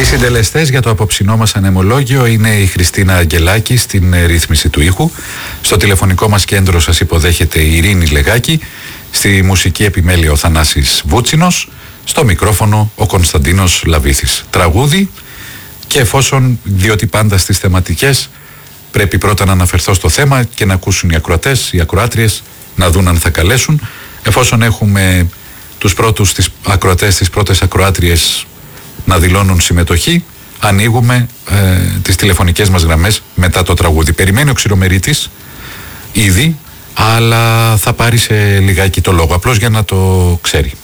Οι συντελεστές για το απόψινό μας ανεμολόγιο είναι η Χριστίνα Αγγελάκη στην ρύθμιση του ήχου. Στο τηλεφωνικό μας κέντρο σας υποδέχεται η Ειρήνη Λεγάκη. Στη μουσική επιμέλεια ο Θανάσης Βούτσινος. Στο μικρόφωνο ο Κωνσταντίνος Λαβίθης. Τραγούδι, και εφόσον, διότι πάντα στις θεματικές πρέπει πρώτα να αναφερθώ στο θέμα και να ακούσουν οι ακροατές, οι ακροάτριες, να δουν αν θα καλέσουν. Εφόσον έχουμε τους πρώτους ακροατές, τις πρώτες ακροάτριες να δηλώνουν συμμετοχή, ανοίγουμε τις τηλεφωνικές μας γραμμές μετά το τραγούδι. Περιμένει ο Ξηρομερίτης ήδη, αλλά θα πάρει σε λιγάκι το λόγο, απλώς για να το ξέρει.